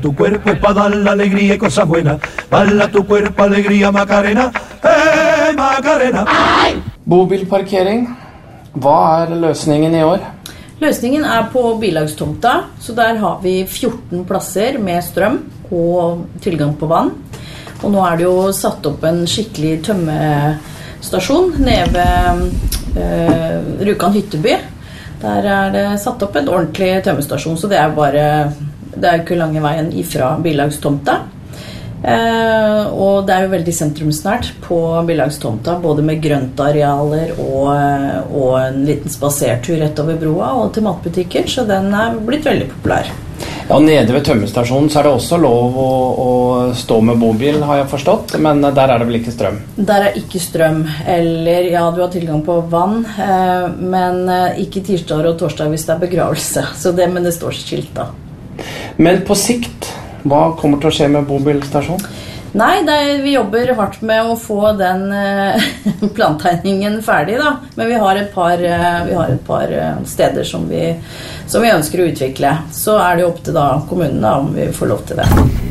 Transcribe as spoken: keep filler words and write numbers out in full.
Tu cuerpo es para dar la alegría y cosas buenas. Bala tu cuerpo, alegría, Macarena. Hey, Macarena. Bobilparkering. Hva er løsningen i år? Løsningen er på bilagstomta, så der har vi fjorten plasser med strøm og tilgang på vann. Og nå er det jo satt opp en skikkelig tømmestasjon nede ved eh, Rjukan Hytteby. Der er det satt opp en ordentlig tømmestasjon, så det er bare, det er ikke lange veien ifra bilagstomta. Eh, og det er jo veldig sentrumsnært på bilagstomta, både med grøntarealer og, og en liten spasertur rett over broa og til matbutikker, så den er blitt veldig populær. Ja, nede ved tømmestasjonen så er det også lov å, å stå med bobil, har jeg forstått, men der er det vel ikke strøm? Der er ikke strøm, eller ja, du har tilgang på vann, eh, men ikke tirsdag og torsdag hvis det er begravelse, så det, men det står skilt da. Men på sikt, hva kommer til å skje med bobilstasjon? Nei, det er, vi jobber hardt med å få den eh, plantegningen ferdig da, men vi har et par, eh, vi har et par eh, steder som vi, som vi ønsker å utvikle. Så er det jo opp til da kommunen da, om vi får lov til det.